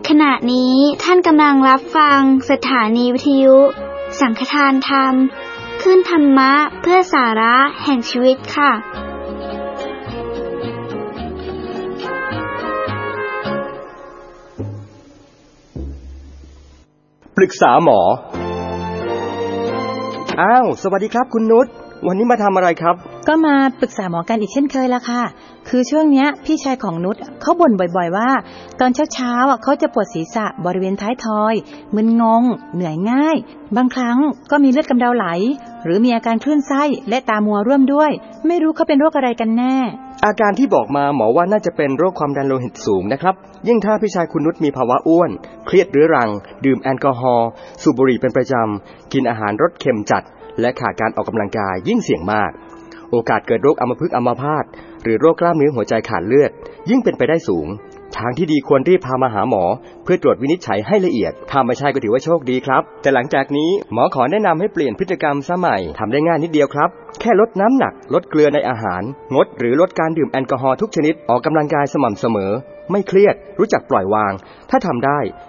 ขณะนี้ท่านกำลังรับฟังสถานีวิทยุสังฆทานธรรมคลื่นธรรมะเพื่อสาระแห่งชีวิตค่ะปรึกษาหมอสวัสดีครับคุณนุชวันนี้มาทำอะไรครับก็มาปรึกษาหมอกันอีกเช่นเคยละค่ะคือช่วงเนี้ยพี่ชายของนุชเขาบ่นบ่อยๆว่าตอนเช้าๆเขาจะปวดศีรษะบริเวณท้ายทอยมึนงงเหนื่อยง่ายบางครั้งก็มีเลือดกำเดาไหลหรือมีอาการคลื่นไส้และตามัวร่วมด้วยไม่รู้เขาเป็นโรคอะไรกันแน่อาการที่บอกมาหมอว่าน่าจะเป็นโรคความดันโลหิตสูงนะครับยิ่งถ้าพี่ชายคุณนุชมีภาวะอ้วนเครียดเรื้อรังดื่มแอลกอฮอล์สูบบุหรี่เป็นประจำกินอาหารรสเค็มจัดและขาดการออกกำลังกายยิ่งเสี่ยงมากโอกาสเกิดโรคอัมพฤกษ์อัมพาตหรือโรคกล้ามเนื้อหัวใจขาดเลือดยิ่งเป็นไปได้สูงทางที่ดีควรรีบพามาหาหมอเพื่อตรวจวินิจฉัยให้ละเอียดถ้าไม่ใช่ก็ถือว่าโชคดีครับแต่หลังจากนี้หมอขอแนะนำให้เปลี่ยนพฤติกรรมซะใหม่ทำได้ง่ายนิดเดียวครับแค่ลดน้ำหนักลดเกลือในอาหารงดหรือลดการดื่มแอลกอฮอล์ทุกชนิดออกกำลังกายสม่ำเสมอไม่เครียดรู้จักปล่อยวางถ้าทำได้